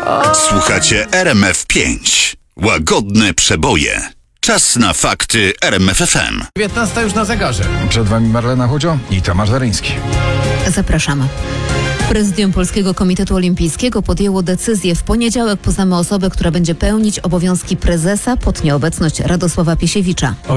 Słuchacie RMF5. Łagodne przeboje. Czas na fakty RMF FM. 19 już na zegarze. Przed Wami Marlena Chudzio i Tomasz Zaryński. Zapraszamy. Prezydium Polskiego Komitetu Olimpijskiego podjęło decyzję. W poniedziałek poznamy osobę, która będzie pełnić obowiązki prezesa pod nieobecność Radosława Piesiewicza.